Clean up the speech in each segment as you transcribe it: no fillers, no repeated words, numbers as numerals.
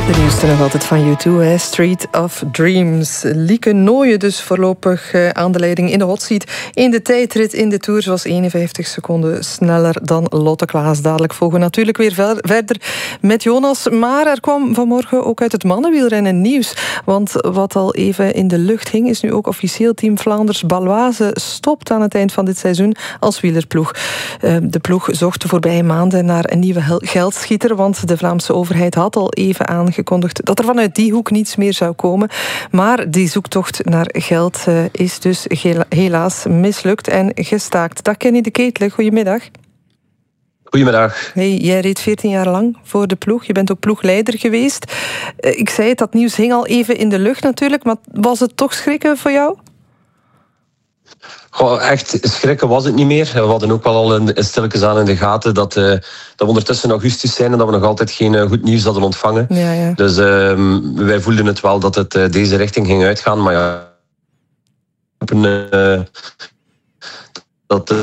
De nieuwste nog altijd van U2, Street of Dreams. Lieke Nooijen dus voorlopig aan de leiding in de hot seat. In de tijdrit in de Tour, zoals 51 seconden sneller dan Lotte Klaas. Dadelijk volgen we natuurlijk weer verder met Jonas. Maar er kwam vanmorgen ook uit het mannenwielrennen nieuws. Want wat al even in de lucht hing, is nu ook officieel Team Vlaanders Baloise stopt aan het eind van dit seizoen als wielerploeg. De ploeg zocht de voorbije maanden naar een nieuwe geldschieter, want de Vlaamse overheid had al even aangekondigd dat er vanuit die hoek niets meer zou komen. Maar die zoektocht naar geld is dus helaas mislukt en gestaakt. Dag Kenny de Ketele, goedemiddag. Goedemiddag. Hey, jij reed 14 jaar lang voor de ploeg. Je bent ook ploegleider geweest. Ik zei het, dat nieuws hing al even in de lucht natuurlijk, maar was het toch schrikken voor jou? Goh, echt schrikken was het niet meer. We hadden ook wel al stilletjes aan in de gaten dat we ondertussen augustus zijn en dat we nog altijd geen goed nieuws hadden ontvangen. Ja. Dus wij voelden het wel dat het deze richting ging uitgaan. Maar ja, dat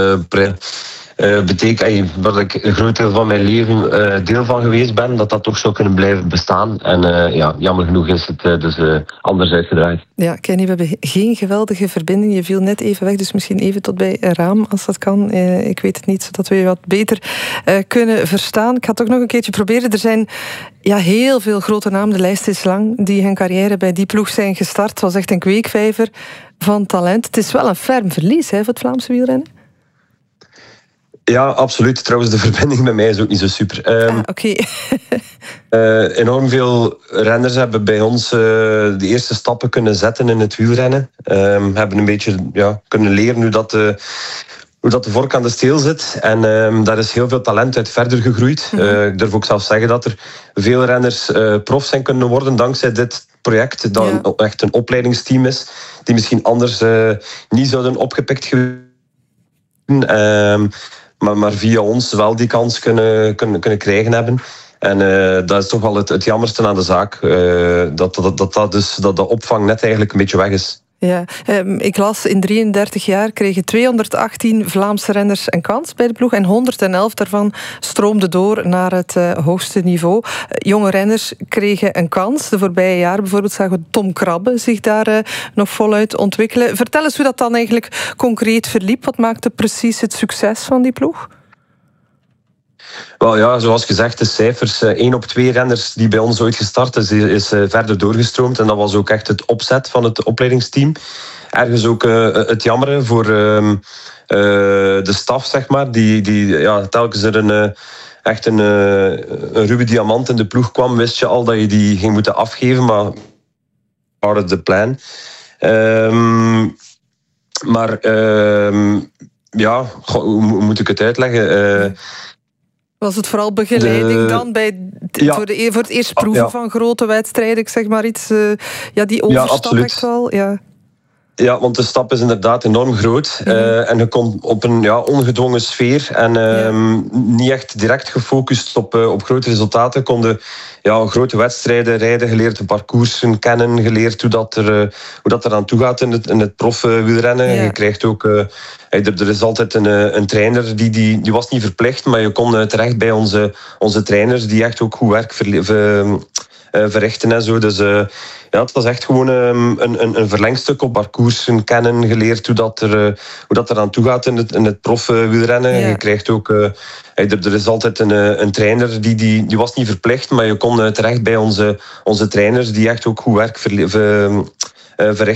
betekent waar ik een groot deel van mijn leven deel van geweest ben, dat toch zou kunnen blijven bestaan. En jammer genoeg is het dus anders uitgedraaid. Ja, Kenny, we hebben geen geweldige verbinding. Je viel net even weg, dus misschien even tot bij een raam, als dat kan. Ik weet het niet, zodat we je wat beter kunnen verstaan. Ik ga het toch nog een keertje proberen. Er zijn heel veel grote namen, de lijst is lang, die hun carrière bij die ploeg zijn gestart. Het was echt een kweekvijver van talent. Het is wel een ferm verlies voor het Vlaamse wielrennen. Ja, absoluut. Trouwens, de verbinding met mij is ook niet zo super. Oké. Enorm veel renners hebben bij ons de eerste stappen kunnen zetten in het wielrennen. Hebben een beetje kunnen leren hoe dat de vork aan de steel zit. En daar is heel veel talent uit verder gegroeid. Ik durf ook zelf zeggen dat er veel renners prof zijn kunnen worden dankzij dit project. Dat echt een opleidingsteam is, die misschien anders niet zouden opgepikt geweest. Maar via ons wel die kans kunnen krijgen hebben. En dat is toch wel het jammerste aan de zaak. Dat de opvang net eigenlijk een beetje weg is. Ja, ik las in 33 jaar kregen 218 Vlaamse renners een kans bij de ploeg en 111 daarvan stroomden door naar het hoogste niveau. Jonge renners kregen een kans. De voorbije jaren bijvoorbeeld zagen we Tom Krabbe zich daar nog voluit ontwikkelen. Vertel eens hoe dat dan eigenlijk concreet verliep. Wat maakte precies het succes van die ploeg? Wel ja, zoals gezegd, de cijfers. 1 op 2 renners die bij ons ooit gestart is verder doorgestroomd. En dat was ook echt het opzet van het opleidingsteam. Ergens ook het jammere voor de staf, zeg maar. Die telkens er echt een ruwe diamant in de ploeg kwam, wist je al dat je die ging moeten afgeven. Maar part of the plan. Hoe moet ik het uitleggen? Was het vooral begeleiding dan voor het eerst proeven van grote wedstrijden? Ik zeg maar iets, die overstap echt wel. Ja, want de stap is inderdaad enorm groot. En je komt op een ongedwongen sfeer. En niet echt direct gefocust op grote resultaten. Konden grote wedstrijden rijden, geleerd de parcoursen kennen, geleerd hoe dat er aan toe gaat in het profwielrennen. Je krijgt ook... er is altijd een trainer, die was niet verplicht, maar je kon terecht bij onze trainers die echt ook goed werk verrichten en zo. Dus het was echt gewoon een verlengstuk op parcoursen kennen, geleerd hoe dat er aan toe gaat in het profwielrennen. Je krijgt ook... er is altijd een trainer, die was niet verplicht, maar je kon terecht bij onze trainers die echt ook goed werk verrichten.